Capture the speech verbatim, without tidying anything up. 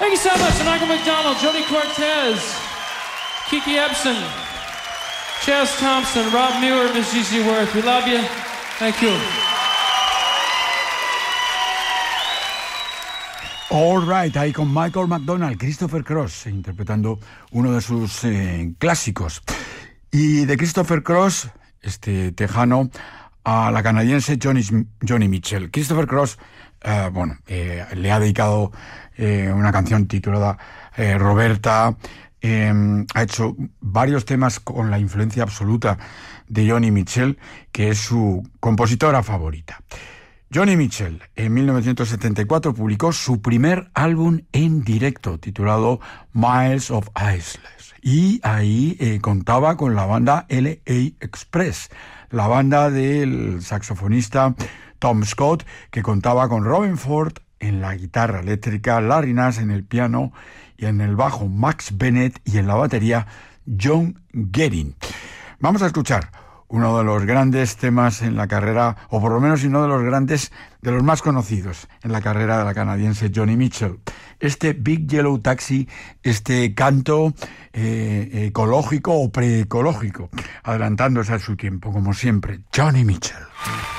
Thank you so much, Michael McDonald, Jody Cortez, Kiki Epson, Chaz Thompson, Rob Muir, Miss Gigi Worth. We love you. Thank you. All right, ahí con Michael McDonald, Christopher Cross, interpretando uno de sus eh, clásicos. Y de Christopher Cross, este tejano, a la canadiense Johnny, Johnny Mitchell. Christopher Cross, eh, bueno, eh, le ha dedicado eh, una canción titulada eh, Roberta. Eh, ha hecho varios temas con la influencia absoluta de Johnny Mitchell, que es su compositora favorita. Johnny Mitchell, en mil novecientos setenta y cuatro, publicó su primer álbum en directo, titulado Miles of Isles. Y ahí eh, contaba con la banda L A Express, la banda del saxofonista Tom Scott, que contaba con Robben Ford en la guitarra eléctrica, Larry Nash en el piano y en el bajo Max Bennett y en la batería John Guerin. Vamos a escuchar uno de los grandes temas en la carrera, o por lo menos uno de los grandes, de los más conocidos en la carrera de la canadiense Johnny Mitchell. Este Big Yellow Taxi, este canto eh, ecológico o preecológico, adelantándose a su tiempo, como siempre, Johnny Mitchell.